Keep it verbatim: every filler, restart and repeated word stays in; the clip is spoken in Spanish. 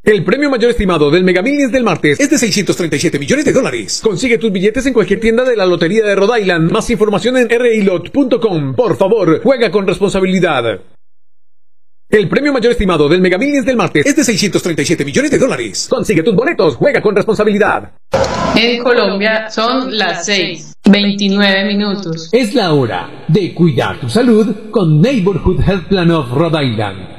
El premio mayor estimado del Mega Millions del martes es de seiscientos treinta y siete millones de dólares. Consigue tus billetes en cualquier tienda de la Lotería de Rhode Island. Más información en r i lot punto com. Por favor, juega con responsabilidad. El premio mayor estimado del Mega Millions del martes es de seiscientos treinta y siete millones de dólares. Consigue tus boletos, juega con responsabilidad. En Colombia son las seis, veintinueve minutos. Es la hora de cuidar tu salud con Neighborhood Health Plan of Rhode Island.